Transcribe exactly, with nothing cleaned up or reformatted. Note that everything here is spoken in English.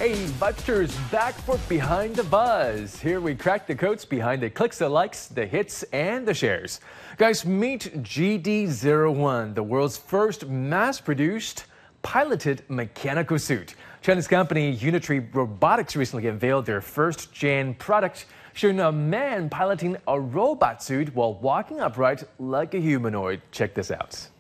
Hey, Butcher's back for Behind the Buzz. Here we crack the codes behind the clicks, the likes, the hits, and the shares. Guys, meet G D zero one, the world's first mass-produced, piloted mechanical suit. China's company Unitree Robotics recently unveiled their first-gen product, showing a man piloting a robot suit while walking upright like a humanoid. Check this out.